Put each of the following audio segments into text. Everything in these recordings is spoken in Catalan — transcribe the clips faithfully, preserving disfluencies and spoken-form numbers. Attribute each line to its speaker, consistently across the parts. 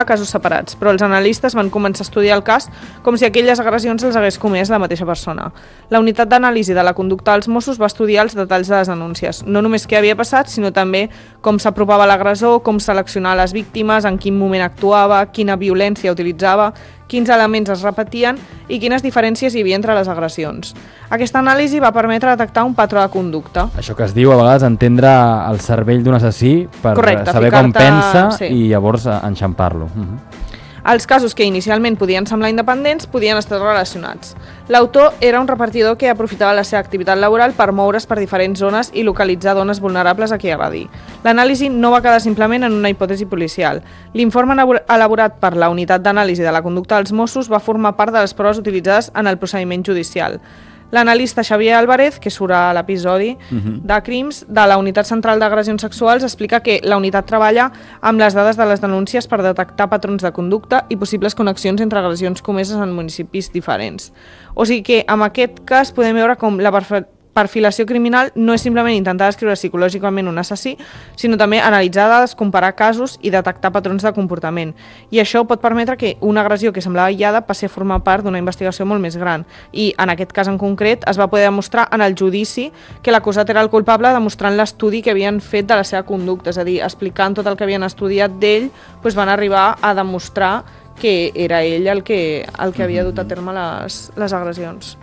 Speaker 1: casos separats, però els analistes van començar a estudiar el cas com si aquelles agressions els hagués comès la mateixa persona. La unitat d'anàlisi de la conducta dels Mossos va estudiar els detalls de les denúncies, no només què havia passat, sinó també com s'apropava l'agressor, com seleccionar les víctimes, en quin moment actuava, quina violència utilitzava, quins elements es repetien i quines diferències hi havia entre les agressions. Aquesta anàlisi va permetre detectar un patró de conducta.
Speaker 2: Això que es diu a vegades entendre el cervell d'un assassí per
Speaker 1: Correcte,
Speaker 2: saber com pensa
Speaker 1: sí.
Speaker 2: i llavors enxampar-lo. Uh-huh.
Speaker 1: Els casos que inicialment podien semblar independents podien estar relacionats. L'autor era un repartidor que aprofitava la seva activitat laboral per moure's per diferents zones i localitzar dones vulnerables a qui agredir. L'anàlisi no va quedar simplement en una hipòtesi policial. L'informe elaborat per la unitat d'anàlisi de la conducta dels Mossos va formar part de les proves utilitzades en el procediment judicial. L'analista Xavier Álvarez, que surt a l'episodi uh-huh. de Crims, de la Unitat Central d'Agressions Sexuals, explica que la unitat treballa amb les dades de les denúncies per detectar patrons de conducta i possibles connexions entre agressions comeses en municipis diferents. O sigui que, en aquest cas, podem veure com la perfilació criminal no és simplement intentar descriure psicològicament un assassí, sinó també analitzar dades, comparar casos i detectar patrons de comportament. I això pot permetre que una agressió que semblava aïllada passi a formar part d'una investigació molt més gran. I en aquest cas en concret es va poder demostrar en el judici que l'acusat era el culpable demostrant l'estudi que havien fet de la seva conducta, és a dir, explicant tot el que havien estudiat d'ell, doncs van arribar a demostrar que era ell el que, el que havia dut a terme les, les agressions.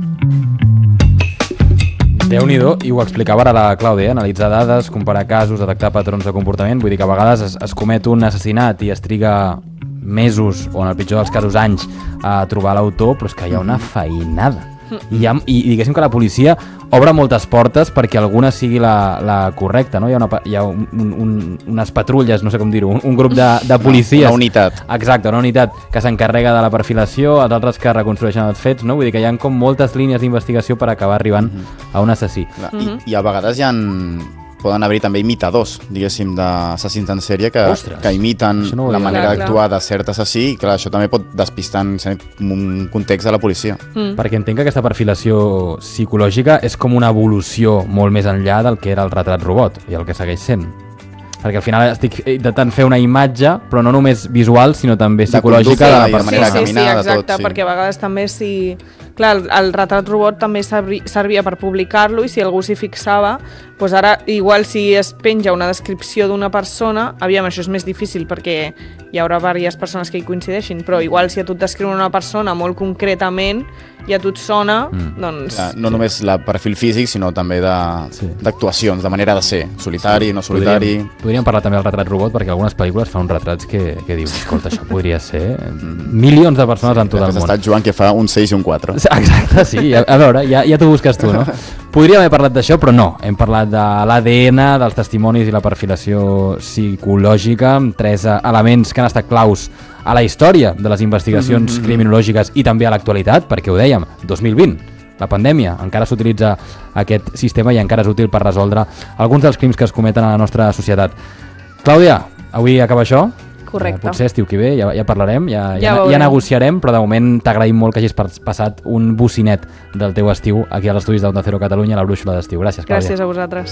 Speaker 2: Déu-n'hi-do, i ho explicava ara la Clàudia, analitzar dades, comparar casos, detectar patrons de comportament, vull dir que a vegades es, es comet un assassinat i es triga mesos, o en el pitjor dels casos anys, a trobar l'autor, però és que hi ha una feinada. I, ha, i, i diguéssim que la policia obre moltes portes perquè alguna sigui la, la correcta, no? Hi ha, una, hi ha un, un, unes patrulles, no sé com dir-ho, un, un grup de, de policies.
Speaker 3: Una unitat.
Speaker 2: Exacte, una unitat que s'encarrega de la perfilació, els altres que reconstrueixen els fets, no? Vull dir que hi ha com moltes línies d'investigació per acabar arribant mm-hmm. a un assassí.
Speaker 3: Clar, mm-hmm. I, I a vegades hi ha... poden haver també imitadors, diguéssim, d'assassins en sèrie que, que imiten no la manera d'actuar de cert assassí i clar, això també pot despistar en un context de la policia.
Speaker 2: Mm. Perquè entenc que aquesta perfilació psicològica és com una evolució molt més enllà del que era el retrat robot i el que segueix sent. Perquè al final estic intentant fer una imatge, però no només visual, sinó també psicològica de,
Speaker 3: de la manera
Speaker 1: sí,
Speaker 3: de caminar,
Speaker 1: sí, sí, exacte,
Speaker 3: de tot. Sí.
Speaker 1: Perquè a vegades també si... Clar, el, el retrat robot també servia per publicar-lo i si algú s'hi fixava, doncs ara igual si es penja una descripció d'una persona, aviam, això és més difícil perquè hi haurà diverses persones que hi coincideixin, però igual si a tu et descriuen una persona molt concretament i a tu et sona, mm. doncs...
Speaker 3: Ja, no només el perfil físic, sinó també d'actuacions, de, sí. de manera de ser, solitari, sí. no solitari...
Speaker 2: Podríem, podríem parlar també del retrat robot, perquè algunes pel·lícules fan uns retrats que, que dius, escolta, això podria ser milions de persones sí, en tot el món.
Speaker 3: Has estat Joan que fa un seis i un quatre.
Speaker 2: Exacte, sí, a, a veure, ja, ja t'ho busques tu, no? Podríem haver parlat d'això, però no, hem parlat de l'A D N, dels testimonis i la perfilació psicològica, tres elements que han estat claus a la història de les investigacions mm-hmm. criminològiques i també a l'actualitat, perquè ho dèiem, dos mil vint, la pandèmia, encara s'utilitza aquest sistema i encara és útil per resoldre alguns dels crims que es cometen a la nostra societat. Clàudia, avui acaba això?
Speaker 1: Correcte.
Speaker 2: Eh, potser estiu que ve, ja, ja parlarem, ja,
Speaker 1: ja,
Speaker 2: ja, ja negociarem, però de moment t'agraïm molt que hagis passat un bocinet del teu estiu aquí als estudis d'Onda Cero Catalunya, la brúixola d'estiu. Gràcies, Clàudia.
Speaker 1: Gràcies a vosaltres.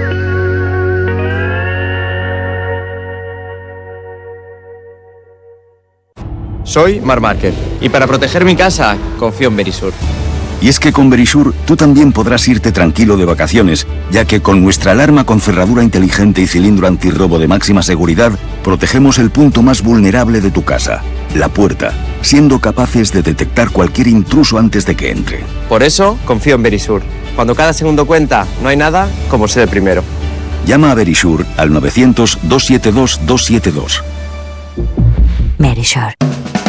Speaker 4: Soy Marc Márquez y para proteger mi casa confío en Verisur.
Speaker 5: Y es que con Verisur tú también podrás irte tranquilo de vacaciones, ya que con nuestra alarma con cerradura inteligente y cilindro antirrobo de máxima seguridad, protegemos el punto más vulnerable de tu casa, la puerta, siendo capaces de detectar cualquier intruso antes de que entre.
Speaker 4: Por eso confío en Verisur. Cuando cada segundo cuenta, no hay nada como ser el primero.
Speaker 5: Llama a Verisur al novecientos, dos siete dos, dos siete dos.
Speaker 6: Verisur.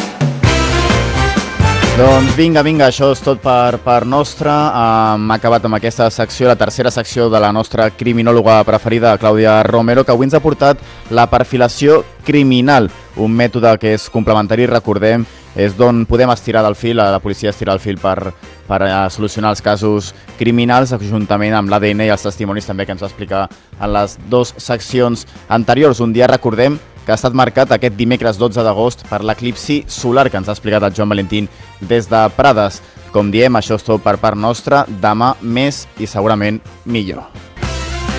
Speaker 3: Doncs vinga, vinga, això és tot per part nostra. Hem acabat amb aquesta secció, la tercera secció de la nostra criminòloga preferida, Clàudia Romero, que avui ens ha portat la perfilació criminal, un mètode que és complementari, recordem, és d'on podem estirar del fil, la policia estirar el fil per, per solucionar els casos criminals, juntament amb l'A D N i els testimonis també que ens va explicar en les dues seccions anteriors. Un dia, recordem, que ha estat marcat aquest dimecres dotze d'agost per l'eclipsi solar que ens ha explicat el Joan Valentín des de Prades. Com diem, això és tot per part nostra, demà més i segurament millor.